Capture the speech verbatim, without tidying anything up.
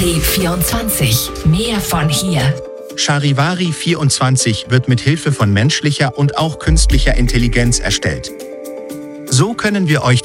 Charivari vierundzwanzig. Mehr von hier. Charivari vierundzwanzig wird mit Hilfe von menschlicher und auch künstlicher Intelligenz erstellt. So können wir euch